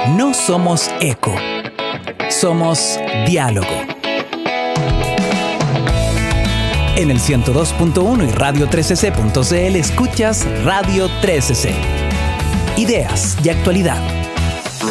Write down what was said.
No somos eco, somos diálogo. En el 102.1 y radio13c.cl escuchas Radio 13C. Ideas y actualidad.